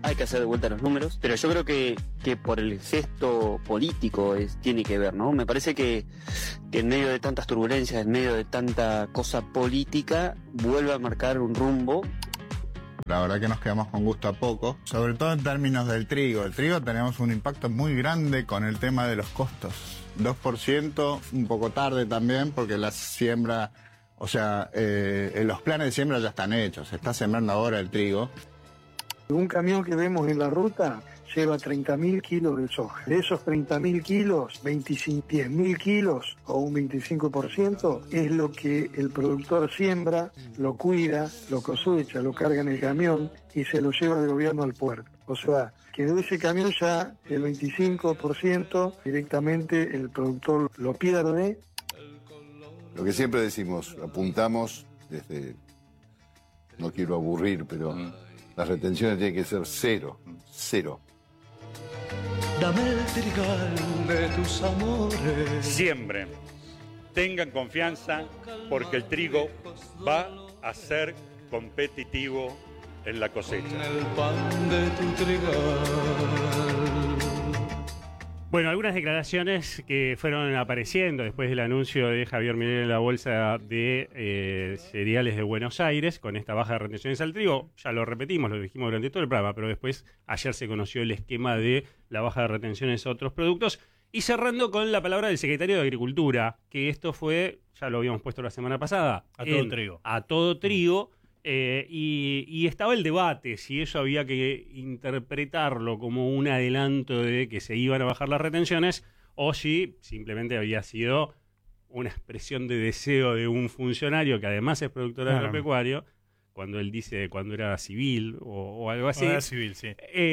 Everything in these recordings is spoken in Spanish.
hay que hacer de vuelta los números, pero yo creo que por el gesto político tiene que ver, ¿no? Me parece que en medio de tantas turbulencias, en medio de tanta cosa política, vuelve a marcar un rumbo. La verdad que nos quedamos con gusto a poco, sobre todo en términos del trigo. El trigo tenemos un impacto muy grande con el tema de los costos. 2%, un poco tarde también, porque la siembra, o sea, los planes de siembra ya están hechos, se está sembrando ahora el trigo. Un camión que vemos en la ruta lleva 30.000 kilos de soja. De esos 30.000 kilos, 10.000 kilos o un 25% es lo que el productor siembra, lo cuida, lo cosecha, lo carga en el camión y se lo lleva del gobierno al puerto. O sea, que de ese camión ya el 25% directamente el productor lo pierde. Lo que siempre decimos, apuntamos desde, no quiero aburrir, pero las retenciones tienen que ser cero. Dame el trigal de tus amores. Siembren, tengan confianza porque el trigo va a ser competitivo en la cosecha. Con el pan de tu trigal. Bueno, algunas declaraciones que fueron apareciendo después del anuncio de Javier Milei en la bolsa de cereales de Buenos Aires con esta baja de retenciones al trigo. Ya lo repetimos, lo dijimos durante todo el programa, pero después ayer se conoció el esquema de la baja de retenciones a otros productos. Y cerrando con la palabra del secretario de Agricultura, que esto fue, ya lo habíamos puesto la semana pasada, a todo trigo. A todo trigo. Y estaba el debate si eso había que interpretarlo como un adelanto de que se iban a bajar las retenciones o si simplemente había sido una expresión de deseo de un funcionario que además es productor agropecuario, cuando él dice cuando era civil o algo así. Era civil, sí.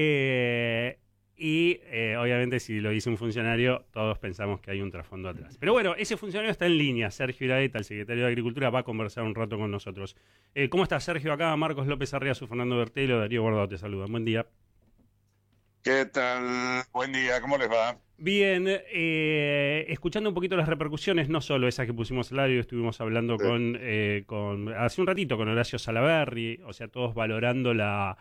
Obviamente si lo dice un funcionario, todos pensamos que hay un trasfondo atrás. Pero bueno, ese funcionario está en línea. Sergio Iraeta, el secretario de Agricultura, va a conversar un rato con nosotros. ¿Cómo estás, Sergio? Acá Marcos López Arriazu, Fernando Bertelo, Darío Guardado te saludan. Buen día. ¿Qué tal? Buen día, ¿cómo les va? Bien, escuchando un poquito las repercusiones, no solo esas que pusimos al aire, estuvimos hablando con hace un ratito con Horacio Salaberry, o sea, todos valorando la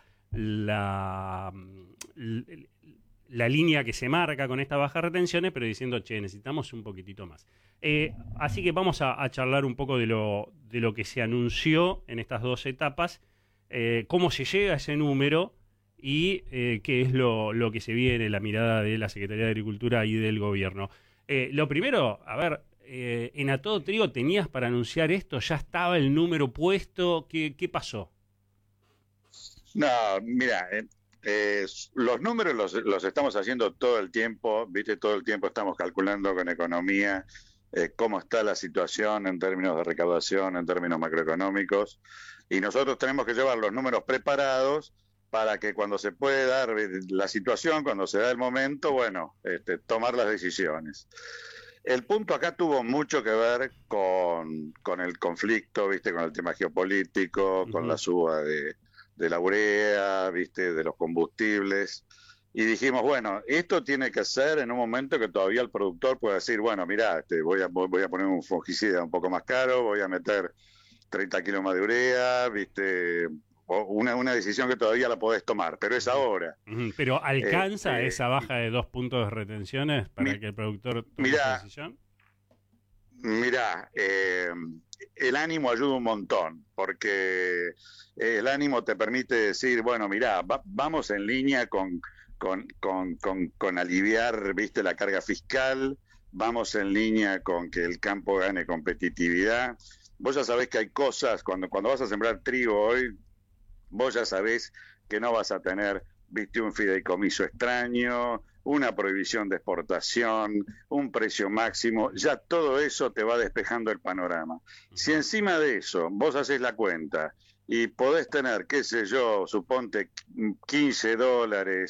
línea que se marca con esta baja retenciones, pero diciendo, necesitamos un poquitito más. Así que vamos a charlar un poco de lo que se anunció en estas dos etapas, cómo se llega a ese número y qué es lo que se viene, la mirada de la Secretaría de Agricultura y del Gobierno. Lo primero, a ver, en A Todo Trigo tenías para anunciar esto, ya estaba el número puesto, ¿qué pasó? No, mira, los números los estamos haciendo todo el tiempo, ¿viste? Todo el tiempo estamos calculando con economía cómo está la situación en términos de recaudación, en términos macroeconómicos, y nosotros tenemos que llevar los números preparados para que cuando se puede dar la situación, cuando se da el momento, bueno, tomar las decisiones. El punto acá tuvo mucho que ver con el conflicto, ¿viste? Con el tema geopolítico, con la suba de la urea, ¿viste? De los combustibles. Y dijimos, bueno, esto tiene que ser en un momento que todavía el productor pueda decir, bueno, mirá, voy a poner un fungicida un poco más caro, voy a meter 30 kilos más de urea, ¿viste? Una decisión que todavía la podés tomar, pero es ahora. ¿Pero alcanza esa baja de 2 puntos de retenciones para que el productor tome esa decisión? Mirá, el ánimo ayuda un montón, porque el ánimo te permite decir, bueno, mirá, vamos en línea con aliviar, viste, la carga fiscal, vamos en línea con que el campo gane competitividad. Vos ya sabés que hay cosas, cuando vas a sembrar trigo hoy, vos ya sabés que no vas a tener, viste, un fideicomiso extraño, una prohibición de exportación, un precio máximo, ya todo eso te va despejando el panorama. Si encima de eso vos haces la cuenta y podés tener, qué sé yo, suponte $15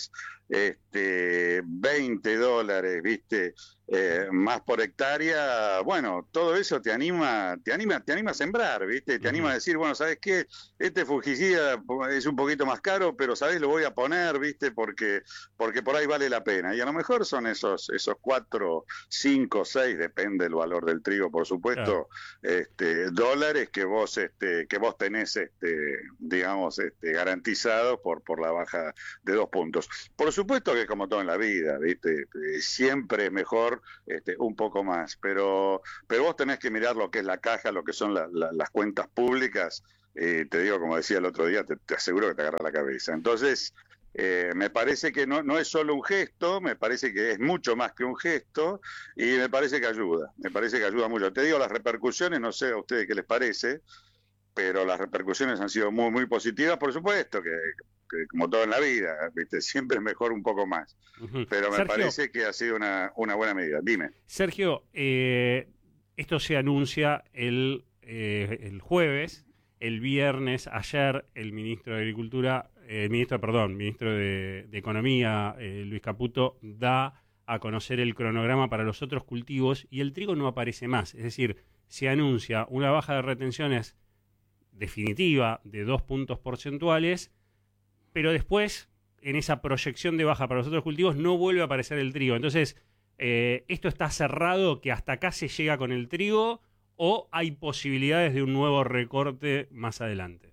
$20, ¿viste? Más por hectárea, bueno, todo eso te anima a sembrar, ¿viste? Te anima a decir, bueno, ¿sabes qué? Este fungicida es un poquito más caro, pero ¿sabes? Lo voy a poner, ¿viste? Porque por ahí vale la pena. Y a lo mejor son esos 4, 5, 6, depende del valor del trigo, por supuesto, dólares que vos tenés, digamos, garantizados por la baja de 2 puntos. Por supuesto que como todo en la vida, ¿viste? Siempre es mejor un poco más, pero vos tenés que mirar lo que es la caja, lo que son las cuentas públicas. Te digo, como decía el otro día, te aseguro que te agarra la cabeza. Entonces, me parece que no es solo un gesto, me parece que es mucho más que un gesto, y me parece que ayuda mucho. Te digo, las repercusiones, no sé a ustedes qué les parece, pero las repercusiones han sido muy, muy positivas. Por supuesto que como todo en la vida, ¿viste? Siempre es mejor un poco más. Pero me parece que ha sido una buena medida. Dime. Sergio, esto se anuncia el jueves. El viernes, ayer, el ministro de Agricultura, ministro de Economía, Luis Caputo, da a conocer el cronograma para los otros cultivos y el trigo no aparece más. Es decir, se anuncia una baja de retenciones definitiva de 2 puntos porcentuales, pero después, en esa proyección de baja para los otros cultivos, no vuelve a aparecer el trigo. Entonces, ¿esto está cerrado que hasta acá se llega con el trigo o hay posibilidades de un nuevo recorte más adelante?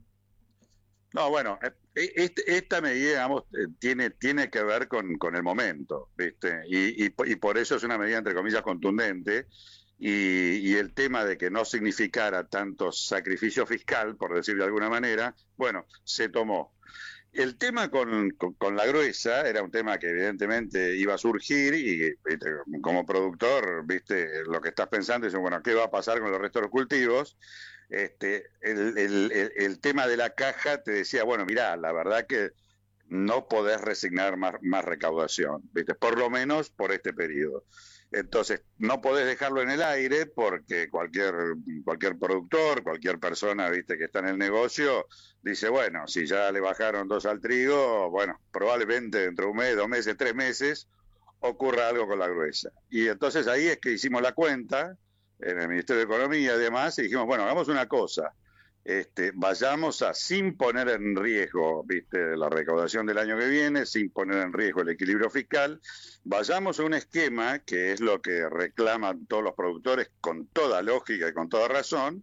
No, bueno, esta medida, digamos, tiene que ver con el momento, ¿viste? Y por eso es una medida, entre comillas, contundente. Y el tema de que no significara tanto sacrificio fiscal, por decirlo de alguna manera, bueno, se tomó. El tema con la gruesa era un tema que evidentemente iba a surgir y, ¿viste? Como productor, viste, lo que estás pensando es, bueno, ¿qué va a pasar con los restos de los cultivos? El tema de la caja te decía, bueno, mirá, la verdad que no podés resignar más recaudación, ¿viste? Por lo menos por este periodo. Entonces, no podés dejarlo en el aire porque cualquier productor, cualquier persona, viste, que está en el negocio, dice, bueno, si ya le bajaron 2 al trigo, bueno, probablemente dentro de 1 mes, 2 meses, 3 meses, ocurra algo con la gruesa. Y entonces ahí es que hicimos la cuenta, en el Ministerio de Economía y demás, y dijimos, bueno, hagamos una cosa, vayamos sin poner en riesgo, viste, la recaudación del año que viene, sin poner en riesgo el equilibrio fiscal, vayamos a un esquema que es lo que reclaman todos los productores con toda lógica y con toda razón,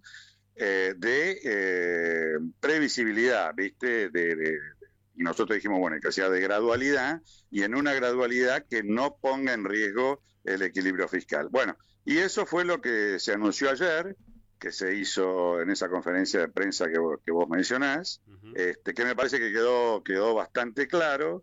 de previsibilidad, viste, y nosotros dijimos, bueno, que sea de gradualidad y en una gradualidad que no ponga en riesgo el equilibrio fiscal. Bueno, y eso fue lo que se anunció ayer, que se hizo en esa conferencia de prensa que vos mencionás, que me parece que quedó bastante claro,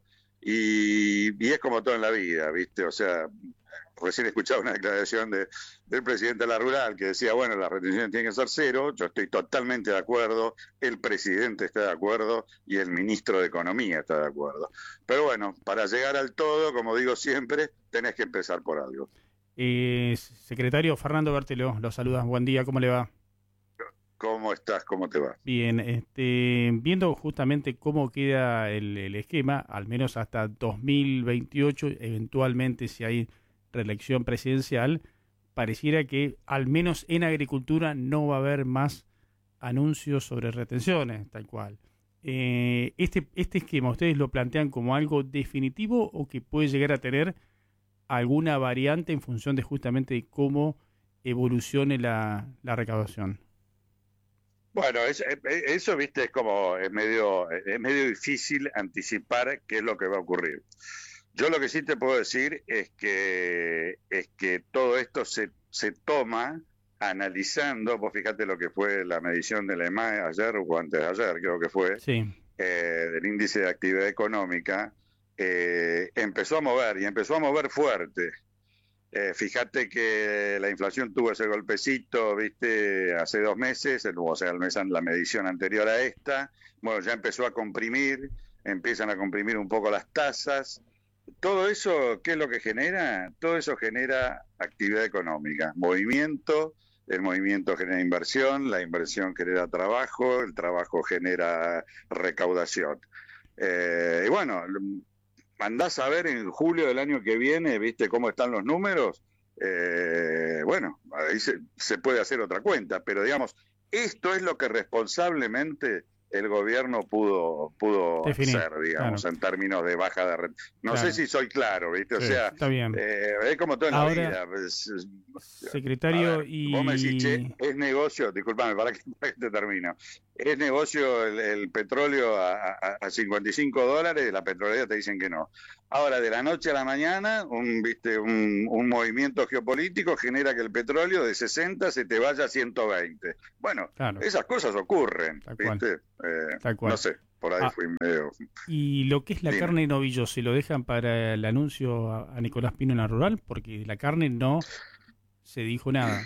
y es como todo en la vida, ¿viste? O sea, recién escuchaba una declaración del presidente de la Rural que decía, bueno, las retenciones tienen que ser 0, yo estoy totalmente de acuerdo, el presidente está de acuerdo y el ministro de Economía está de acuerdo. Pero bueno, para llegar al todo, como digo siempre, tenés que empezar por algo. Secretario Fernando Berteló, lo saluda. Buen día, ¿cómo le va? ¿Cómo estás? ¿Cómo te va? Bien, viendo justamente cómo queda el esquema, al menos hasta 2028, eventualmente si hay reelección presidencial, pareciera que al menos en agricultura no va a haber más anuncios sobre retenciones, tal cual. Este esquema, ¿ustedes lo plantean como algo definitivo o que puede llegar a tener alguna variante en función de justamente de cómo evolucione la recaudación? Bueno, eso, viste, es medio difícil anticipar qué es lo que va a ocurrir. Yo lo que sí te puedo decir es que todo esto se toma analizando, vos fíjate lo que fue la medición de la EMAE ayer o antes de ayer, creo que fue, sí, del índice de actividad económica, empezó a mover fuerte. Fíjate que la inflación tuvo ese golpecito, viste, hace 2 meses, o sea, la medición anterior a esta, bueno, ya empezó a comprimir, empiezan a comprimir un poco las tasas. Todo eso, ¿qué es lo que genera? Todo eso genera actividad económica, movimiento, el movimiento genera inversión, la inversión genera trabajo, el trabajo genera recaudación. Y bueno, andás a ver en julio del año que viene, ¿viste cómo están los números? Bueno, ahí se puede hacer otra cuenta, pero digamos, esto es lo que responsablemente el gobierno pudo definir, hacer, digamos, claro, en términos de baja de renta. No sé si soy claro, ¿viste? Sí, o sea, está bien. Es como todo en Ahora, la vida. Pues, secretario, ver, vos me decís, che, es negocio, discúlpame, para que te termino. Es negocio el petróleo a $55, la petrolera te dicen que no. Ahora, de la noche a la mañana, un movimiento geopolítico genera que el petróleo de 60 se te vaya a 120. Bueno, claro, esas cosas ocurren, ¿viste? No sé, por ahí fui medio... ¿Y lo que es la carne de novillo, se lo dejan para el anuncio a Nicolás Pino en la rural? Porque la carne no se dijo nada.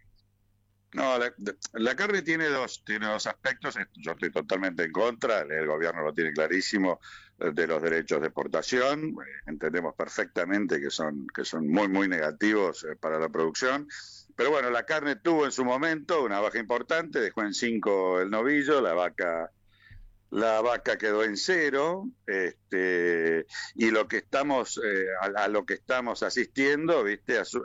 No, la carne tiene dos aspectos. Yo estoy totalmente en contra, el gobierno lo tiene clarísimo, de los derechos de exportación. Entendemos perfectamente que son muy, muy negativos para la producción. Pero bueno, la carne tuvo en su momento una baja importante, dejó en 5 el novillo, la vaca quedó en 0, y lo que estamos a lo que estamos asistiendo, viste, es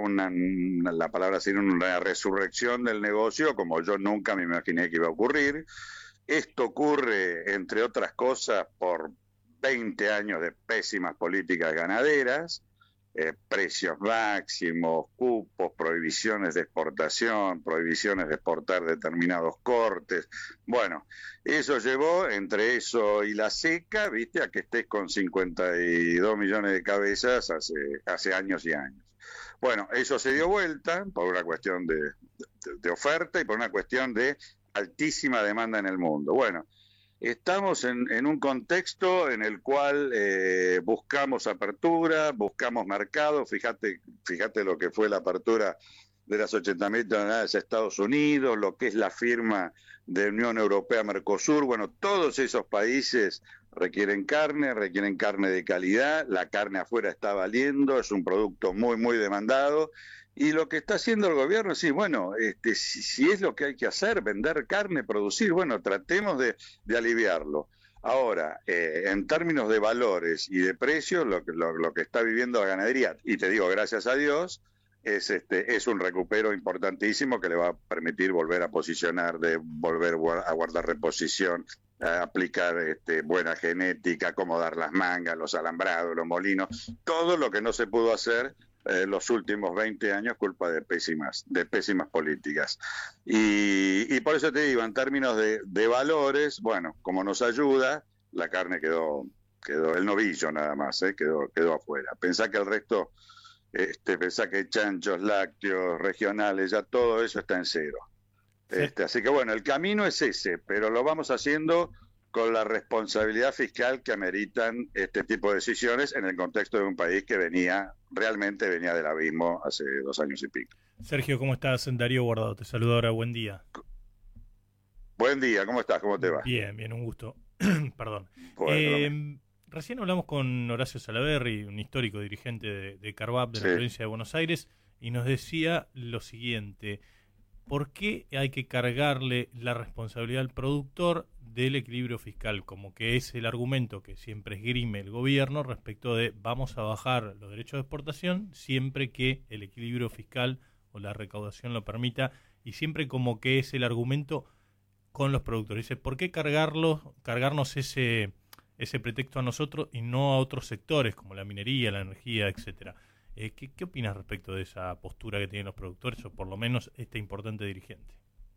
la palabra decir, una resurrección del negocio como yo nunca me imaginé que iba a ocurrir. Esto ocurre, entre otras cosas, por 20 años de pésimas políticas ganaderas. Precios máximos, cupos, prohibiciones de exportación, prohibiciones de exportar determinados cortes. Bueno, eso llevó, entre eso y la seca, viste, a que estés con 52 millones de cabezas hace años y años. Bueno, eso se dio vuelta por una cuestión de oferta y por una cuestión de altísima demanda en el mundo. Bueno, estamos en un contexto en el cual buscamos apertura, buscamos mercado. Fíjate lo que fue la apertura de las 80.000 toneladas de Estados Unidos, lo que es la firma de Unión Europea-Mercosur. Bueno, todos esos países requieren carne de calidad. La carne afuera está valiendo, es un producto muy, muy demandado. Y lo que está haciendo el gobierno, sí, bueno, si es lo que hay que hacer, vender carne, producir, bueno, tratemos de aliviarlo. Ahora, en términos de valores y de precios, lo que está viviendo la ganadería, y te digo, gracias a Dios, es un recupero importantísimo que le va a permitir volver a posicionar, de volver a guardar reposición, a aplicar buena genética, acomodar las mangas, los alambrados, los molinos, todo lo que no se pudo hacer los últimos 20 años culpa de pésimas políticas. Y por eso te digo, en términos de valores, bueno, como nos ayuda, la carne quedó el novillo nada más, quedó afuera. Pensá que el resto, pensá que chanchos, lácteos, regionales, ya todo eso está en 0. Sí. Así que bueno, el camino es ese, pero lo vamos haciendo con la responsabilidad fiscal que ameritan este tipo de decisiones en el contexto de un país que realmente venía del abismo hace 2 años y pico. Sergio, ¿cómo estás? Darío Guardado, te saludo ahora, buen día. Buen día, ¿cómo estás? ¿Cómo te va? Bien, un gusto. Perdón. Bueno, recién hablamos con Horacio Salaverry, un histórico dirigente de Carvap de la provincia de Buenos Aires, y nos decía lo siguiente: ¿por qué hay que cargarle la responsabilidad al productor del equilibrio fiscal? Como que es el argumento que siempre esgrime el gobierno respecto de vamos a bajar los derechos de exportación siempre que el equilibrio fiscal o la recaudación lo permita, y siempre como que es el argumento con los productores. Dice, ¿por qué cargarnos ese pretexto a nosotros y no a otros sectores como la minería, la energía, etcétera? ¿Qué opinas respecto de esa postura que tienen los productores, o por lo menos este importante dirigente?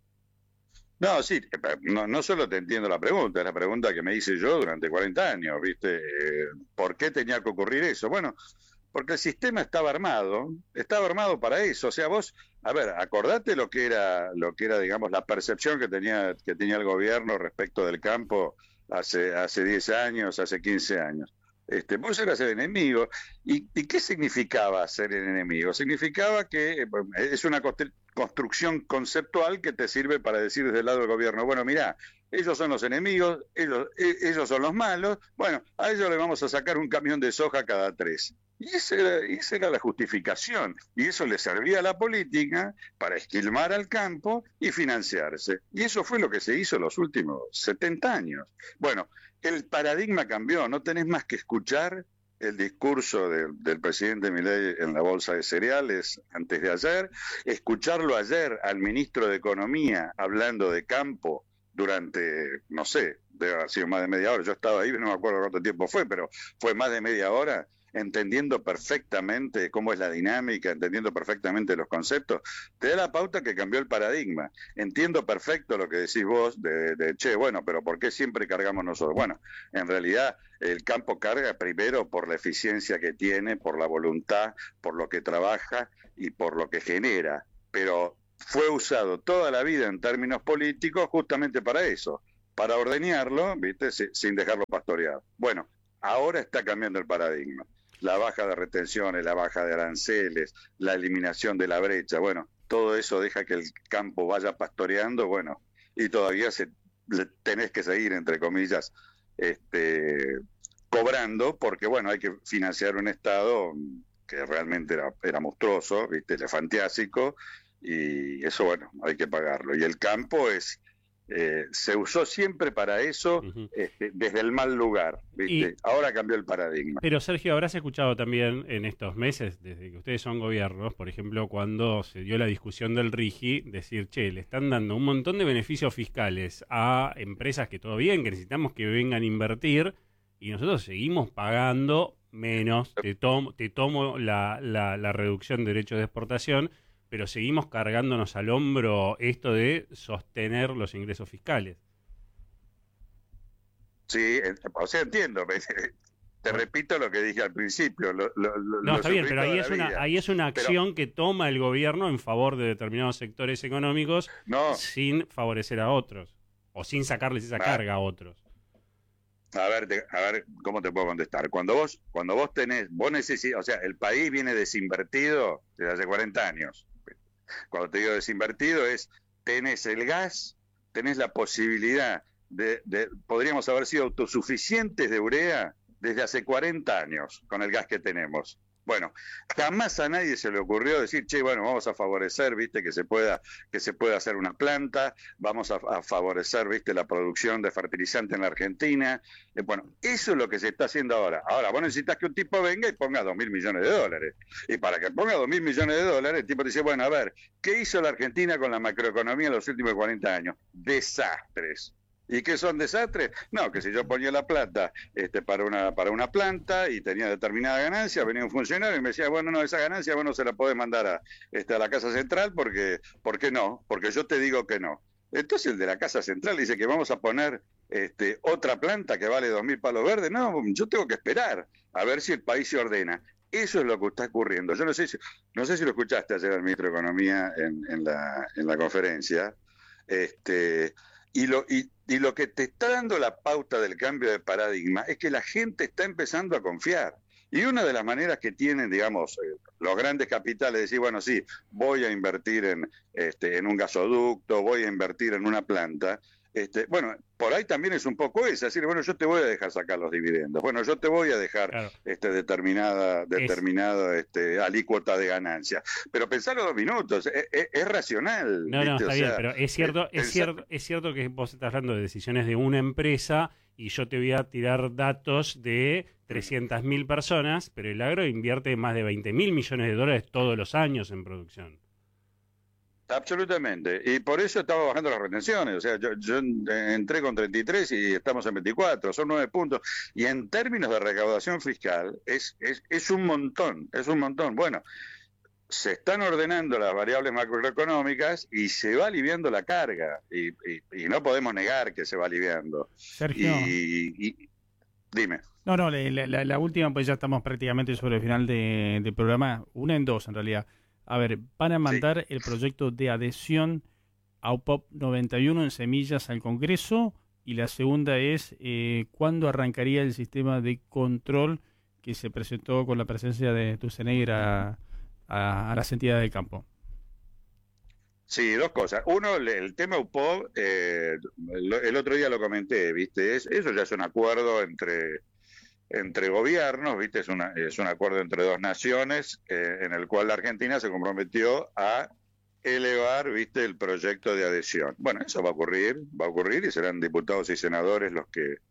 No, sí, no solo te entiendo la pregunta, es la pregunta que me hice yo durante 40 años, ¿viste? ¿Por qué tenía que ocurrir eso? Bueno, porque el sistema estaba armado para eso. O sea, vos, a ver, acordate lo que era, digamos, la percepción que tenía el gobierno respecto del campo hace 10 años, hace 15 años. Vos eras el enemigo. ¿Y qué significaba ser el enemigo? Significaba que es una construcción conceptual que te sirve para decir desde el lado del gobierno, bueno, mirá, ellos son los enemigos, ellos son los malos, bueno, a ellos le vamos a sacar un camión de soja cada 3. Y esa era la justificación, y eso le servía a la política para esquilmar al campo y financiarse. Y eso fue lo que se hizo los últimos 70 años. Bueno, el paradigma cambió, no tenés más que escuchar el discurso del presidente Milei en la bolsa de cereales antes de ayer, escucharlo ayer al ministro de Economía hablando de campo durante, no sé, debe haber sido más de media hora, yo estaba ahí, no me acuerdo cuánto tiempo fue, pero fue más de media hora, entendiendo perfectamente cómo es la dinámica, entendiendo perfectamente los conceptos, te da la pauta que cambió el paradigma. Entiendo perfecto lo que decís vos che, bueno, pero ¿por qué siempre cargamos nosotros? Bueno, en realidad el campo carga primero por la eficiencia que tiene, por la voluntad, por lo que trabaja y por lo que genera, pero fue usado toda la vida en términos políticos justamente para eso, para ordeñarlo, ¿viste? Sin dejarlo pastoreado. Bueno, ahora está cambiando el paradigma. La baja de retenciones, la baja de aranceles, la eliminación de la brecha, bueno, todo eso deja que el campo vaya pastoreando, bueno, y todavía tenés que seguir, entre comillas, cobrando, porque bueno, hay que financiar un Estado que realmente era monstruoso, ¿viste? Elefantiásico, y eso, bueno, hay que pagarlo. Y el campo se usó siempre para eso, desde el mal lugar, ¿viste? Ahora cambió el paradigma. Pero Sergio, habrás escuchado también en estos meses, desde que ustedes son gobiernos, por ejemplo, cuando se dio la discusión del RIGI, decir, che, le están dando un montón de beneficios fiscales a empresas que todo bien, que necesitamos que vengan a invertir, y nosotros seguimos pagando menos, te tomo la reducción de derechos de exportación, pero seguimos cargándonos al hombro esto de sostener los ingresos fiscales. Sí, o sea, entiendo. Te repito lo que dije al principio. No, está bien, pero ahí es una acción que toma el gobierno en favor de determinados sectores económicos sin favorecer a otros, o sin sacarles esa carga a otros. A ver, ¿cómo te puedo contestar? Cuando vos necesitas, o sea, el país viene desinvertido desde hace 40 años. Cuando te digo desinvertido tenés el gas, tenés la posibilidad podríamos haber sido autosuficientes de urea desde hace 40 años con el gas que tenemos. Bueno, jamás a nadie se le ocurrió decir, che, bueno, vamos a favorecer, viste, que se pueda hacer una planta, vamos a favorecer, viste, la producción de fertilizante en la Argentina. Bueno, eso es lo que se está haciendo ahora. Ahora, vos necesitas que un tipo venga y ponga $2.000 millones. Y para que ponga $2.000 millones, el tipo dice, bueno, a ver, ¿qué hizo la Argentina con la macroeconomía en los últimos 40 años? Desastres. ¿Y qué son desastres? No, que si yo ponía la plata para una planta y tenía determinada ganancia, venía un funcionario y me decía, bueno, no, esa ganancia vos no se la podés mandar a la Casa Central ¿por qué no? Porque yo te digo que no. Entonces el de la Casa Central dice que vamos a poner otra planta que vale 2.000 palos verdes. No, yo tengo que esperar a ver si el país se ordena. Eso es lo que está ocurriendo. Yo no sé si lo escuchaste ayer al ministro de Economía en la conferencia. Y lo que te está dando la pauta del cambio de paradigma es que la gente está empezando a confiar. Y una de las maneras que tienen, digamos, los grandes capitales, es decir, bueno, sí, voy a invertir en un gasoducto, voy a invertir en una planta. Bueno, por ahí también es un poco eso, es decir, bueno, yo te voy a dejar sacar los dividendos, bueno, yo te voy a dejar determinada alícuota de ganancia, pero pensalo 2 minutos, es racional. No, está bien, pero es cierto que vos estás hablando de decisiones de una empresa y yo te voy a tirar datos de 300.000 personas, pero el agro invierte más de $20.000 millones todos los años en producción. Absolutamente, y por eso estamos bajando las retenciones, o sea, yo entré con 33 y estamos en 24, son 9 puntos, y en términos de recaudación fiscal es un montón, bueno, se están ordenando las variables macroeconómicas y se va aliviando la carga, y no podemos negar que se va aliviando. Sergio. Y dime. No, la última, pues ya estamos prácticamente sobre el final del programa, una en dos en realidad. A ver, van a mandar el proyecto de adhesión a UPOP 91 en semillas al Congreso, y la segunda es ¿cuándo arrancaría el sistema de control que se presentó con la presencia de Tuceneira a las entidades del campo? Sí, dos cosas. Uno, el tema UPOP, el otro día lo comenté, ¿viste? Eso ya es un acuerdo entre gobiernos, ¿viste? Es un acuerdo entre dos naciones en el cual la Argentina se comprometió a elevar, ¿viste?, el proyecto de adhesión. Bueno, eso va a ocurrir y serán diputados y senadores los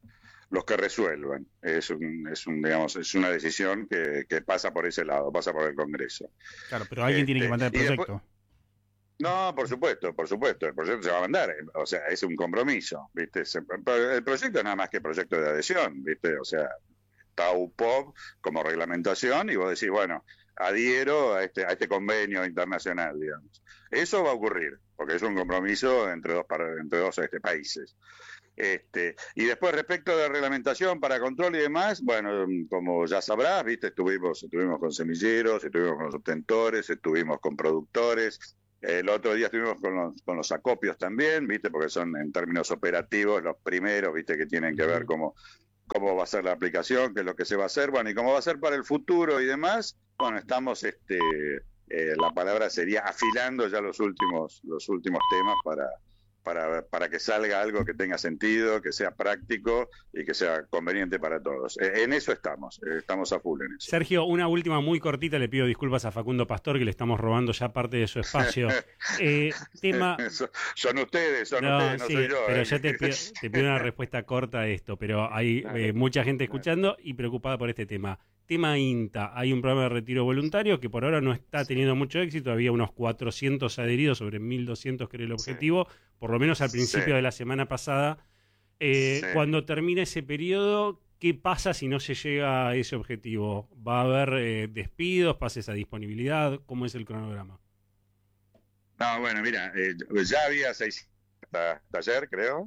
los que resuelvan. Es una decisión que pasa por ese lado, pasa por el Congreso. Claro, pero alguien tiene que mandar el proyecto. No, por supuesto, el proyecto se va a mandar, o sea, es un compromiso, ¿viste? El proyecto es nada más que proyecto de adhesión, ¿viste? O sea, está UPOV como reglamentación y vos decís, bueno, adhiero a este convenio internacional, digamos. Eso va a ocurrir, porque es un compromiso entre dos países. Y después, respecto de reglamentación para control y demás, bueno, como ya sabrás, ¿viste? Estuvimos con semilleros, estuvimos con los obtentores, estuvimos con productores. El otro día estuvimos con los acopios también, ¿viste? Porque son en términos operativos los primeros, ¿viste? Que tienen que ver cómo va a ser la aplicación, qué es lo que se va a hacer, bueno, y cómo va a ser para el futuro y demás. Bueno, estamos, la palabra sería afilando ya los últimos temas para que salga algo que tenga sentido, que sea práctico y que sea conveniente para todos. En eso estamos a full en eso. Sergio, una última muy cortita, le pido disculpas a Facundo Pastor, que le estamos robando ya parte de su espacio. Tema... Son ustedes, no sí, soy yo. Pero ya te pido una respuesta corta a esto, pero hay mucha gente escuchando y preocupada por este tema. Tema INTA, hay un programa de retiro voluntario que por ahora no está teniendo mucho éxito, había unos 400 adheridos sobre 1.200 que era el objetivo, por lo menos al principio de la semana pasada. Cuando termine ese periodo, ¿qué pasa si no se llega a ese objetivo? ¿Va a haber despidos, pases a disponibilidad? ¿Cómo es el cronograma? No, bueno, mira, ya había 600 hasta ayer, creo,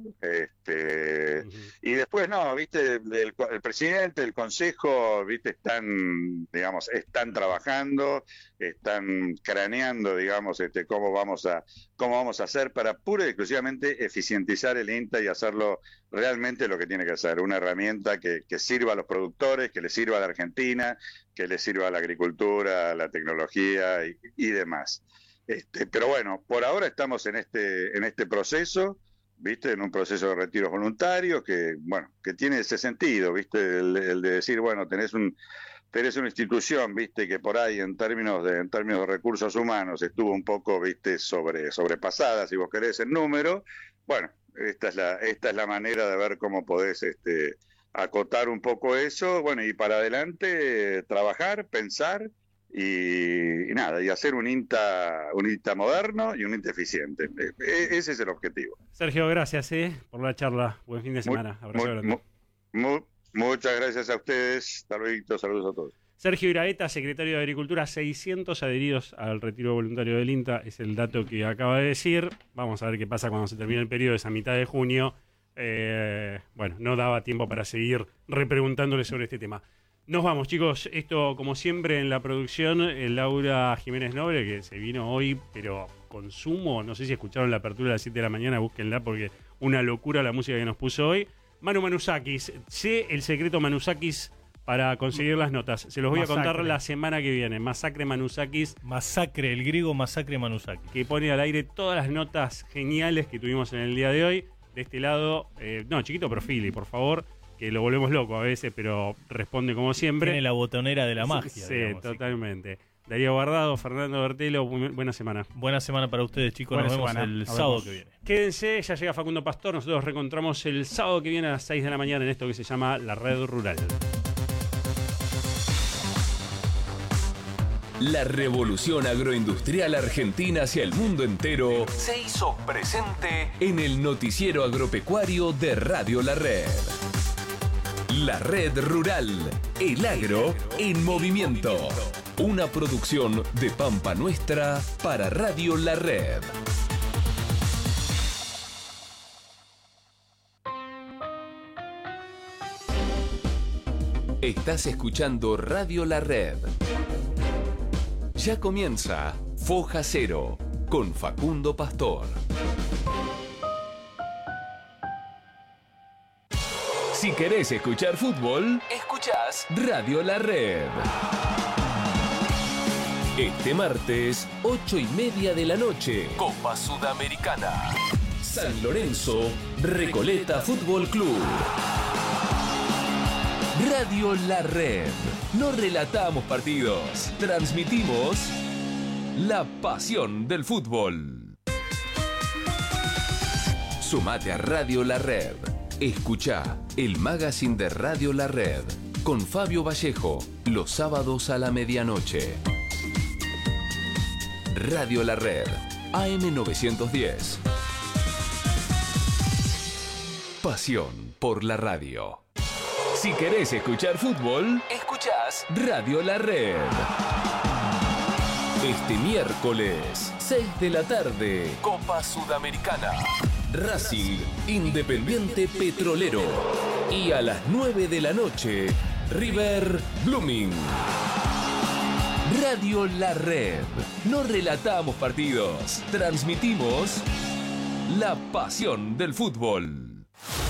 y después no, viste, el presidente, el consejo, viste, están trabajando, están craneando, digamos, cómo vamos a hacer para pura y exclusivamente eficientizar el INTA y hacerlo realmente lo que tiene que hacer, una herramienta que sirva a los productores, que le sirva a la Argentina, que le sirva a la agricultura, a la tecnología y demás. Pero bueno, por ahora estamos en este proceso, ¿viste? En un proceso de retiros voluntarios que tiene ese sentido, ¿viste? El de decir, bueno, tenés una institución, ¿viste? Que por ahí en términos de recursos humanos estuvo un poco, ¿viste? Sobrepasada, si vos querés, en número. Bueno, esta es la manera de ver cómo podés acotar un poco eso, bueno, y para adelante trabajar, pensar y hacer un INTA moderno y un INTA eficiente. Ese es el objetivo. Sergio, gracias por la charla. Buen fin de semana. Abrazo grande. Muchas gracias a ustedes. Saludos a todos. Sergio Iraeta, secretario de Agricultura, 600 adheridos al retiro voluntario del INTA, es el dato que acaba de decir. Vamos a ver qué pasa cuando se termine el periodo, esa mitad de junio. No daba tiempo para seguir repreguntándole sobre este tema. Nos vamos, chicos. Esto, como siempre, en la producción, Laura Jiménez Noble, que se vino hoy, pero con sumo. No sé si escucharon la apertura a las 7 de la mañana, búsquenla, porque una locura la música que nos puso hoy. Manu Manusakis. Sé el secreto Manusakis para conseguir las notas. Se los voy a contar la semana que viene. Masacre Manusakis. Masacre, el griego Masacre Manusakis. Que pone al aire todas las notas geniales que tuvimos en el día de hoy. De este lado, Chiquito Profili, por favor. Que lo volvemos loco a veces, pero responde como siempre. Tiene la botonera de la magia. Sí, digamos, totalmente. Darío Guardado, Fernando Bertelo, buena semana. Buena semana para ustedes, chicos. Nos vemos el sábado que viene. Quédense, ya llega Facundo Pastor. Nosotros reencontramos el sábado que viene a las 6 de la mañana en esto que se llama La Red Rural. La revolución agroindustrial argentina hacia el mundo entero se hizo presente en el noticiero agropecuario de Radio La Red. La Red Rural, el agro en movimiento. Una producción de Pampa Nuestra para Radio La Red. Estás escuchando Radio La Red. Ya comienza Foja Cero con Facundo Pastor. Si querés escuchar fútbol, escuchás Radio La Red. Este martes, 8:30 de la noche, Copa Sudamericana. San Lorenzo, Recoleta Fútbol Club. Radio La Red. No relatamos partidos, transmitimos la pasión del fútbol. Sumate a Radio La Red. Escuchá el magazine de Radio La Red con Fabio Vallejo los sábados a la medianoche. Radio La Red, AM910. Pasión por la radio. Si querés escuchar fútbol, escuchás Radio La Red. Este miércoles, 6 de la tarde, Copa Sudamericana. Racing, Independiente Petrolero. Y a las 9 de la noche, River Blooming. Radio La Red. No relatamos partidos, transmitimos la pasión del fútbol.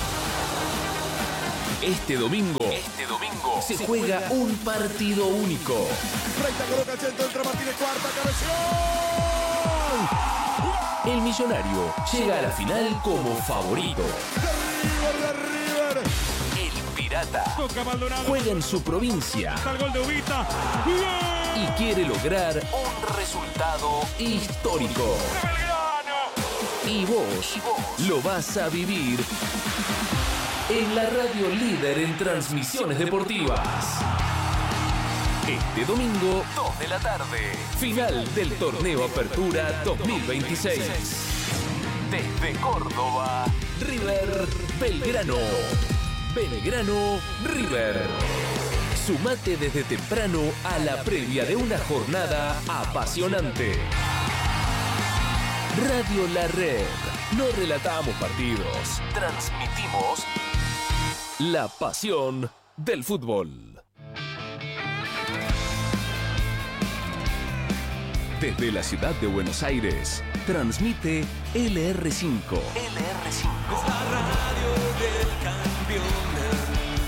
Este domingo se juega un partido único. Reita coloca el centro, entra Martínez, cuarta, cabeción. El Millonario llega a la final como favorito. De River. El Pirata juega en su provincia Está el gol de Ubita. y quiere lograr un resultado histórico. Y vos lo vas a vivir en la radio líder en transmisiones deportivas. Este domingo, 2 de la tarde, final del Torneo Apertura 2026. Desde Córdoba, River Belgrano. Belgrano River. Sumate desde temprano a la previa de una jornada apasionante. Radio La Red. No relatamos partidos, transmitimos la pasión del fútbol. Desde la ciudad de Buenos Aires, transmite LR5. LR5. Es la radio del campeón.